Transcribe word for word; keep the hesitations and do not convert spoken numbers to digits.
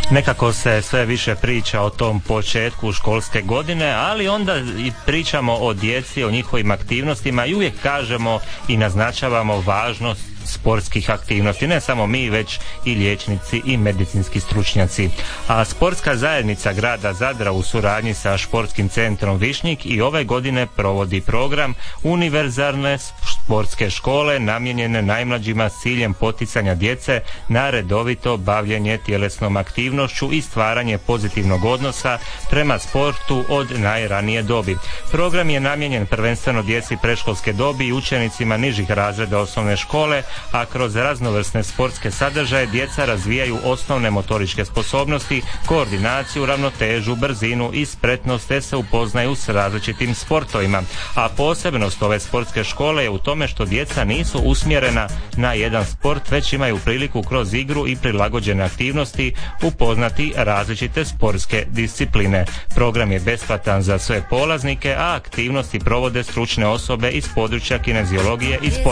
Nekako se sve više priča o tom početku školske godine, ali onda i pričamo o djeci, o njihovim aktivnostima i uvijek kažemo i naznačavamo važnost sportskih aktivnosti, ne samo mi, već i liječnici i medicinski stručnjaci. A sportska zajednica grada Zadra u suradnji sa športskim centrom Višnjik i ove godine provodi program univerzalne sportske škole namijenjene najmlađima s ciljem poticanja djece na redovito bavljenje tjelesnom aktivnošću i stvaranje pozitivnog odnosa prema sportu od najranije dobi. Program je namijenjen prvenstveno djeci predškolske dobi i učenicima nižih razreda osnovne škole, a kroz raznovrsne sportske sadržaje djeca razvijaju osnovne motoričke sposobnosti, koordinaciju, ravnotežu, brzinu i spretnost te se upoznaju s različitim sportovima. A posebnost ove sportske škole je u tome što djeca nisu usmjerena na jedan sport, već imaju priliku kroz igru i prilagođene aktivnosti upoznati različite sportske discipline. Program je besplatan za sve polaznike, a aktivnosti provode stručne osobe iz područja kineziologije i sporta.